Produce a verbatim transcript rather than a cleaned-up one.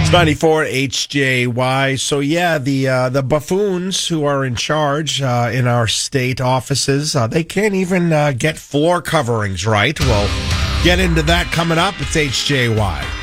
ninety-four H J Y. So yeah, the uh, the buffoons who are in charge uh, in our state offices, uh, they can't even uh, get floor coverings right. We'll get into that coming up. It's H J Y.